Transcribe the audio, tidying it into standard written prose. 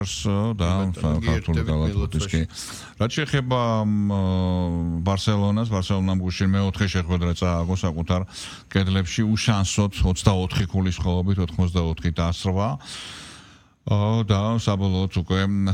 და ქართული გალათბურთის კი. რაც შეეხება ბარსელონამ გუშინ მეოთხე შეხვედრა წააგო საკუთარ კედლებში უშანსოდ 24 ქულის ხალობით 84 დასრვა. და საბოლოოდ უკვე